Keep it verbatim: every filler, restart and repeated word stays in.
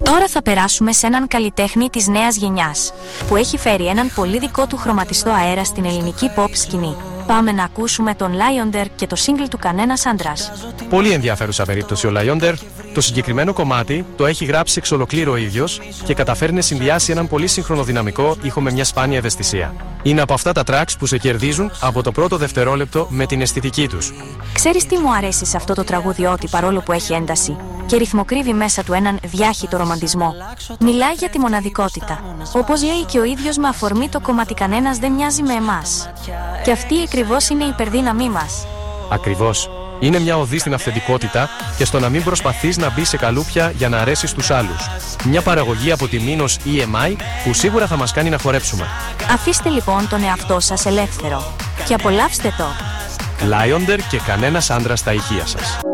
Τώρα θα περάσουμε σε έναν καλλιτέχνη της νέας γενιάς, που έχει φέρει έναν πολύ δικό του χρωματιστό αέρα στην ελληνική pop σκηνή. Πάμε να ακούσουμε τον Λάιοντερ και το single του «Κανένας άντρας». Πολύ ενδιαφέρουσα περίπτωση ο Λάιοντερ. Το συγκεκριμένο κομμάτι το έχει γράψει εξ ολοκλήρου ο ίδιος και καταφέρει να συνδυάσει έναν πολύ σύγχρονο δυναμικό ήχο με μια σπάνια ευαισθησία. Είναι από αυτά τα tracks που σε κερδίζουν από το πρώτο δευτερόλεπτο με την αισθητική τους. Ξέρεις τι μου αρέσει σε αυτό το τραγούδι, ότι παρόλο που έχει ένταση και ρυθμοκρύβει μέσα του έναν διάχυτο ρομαντισμό, μιλάει για τη μοναδικότητα. Όπως λέει και ο ίδιος με αφορμή το κομμάτι «Κανένας δεν μοιάζει με εμάς». Και αυτή ακριβώς είναι η υπερδύναμή μας. Ακριβώς. Είναι μια οδή στην αυθεντικότητα και στο να μην προσπαθείς να μπεις σε καλούπια για να αρέσεις στους άλλους. Μια παραγωγή από τη Minos ι εμ άι που σίγουρα θα μας κάνει να χορέψουμε. Αφήστε λοιπόν τον εαυτό σας ελεύθερο και απολαύστε το. Λάιοντερ και «Κανένας άντρας» στα ηχεία σας.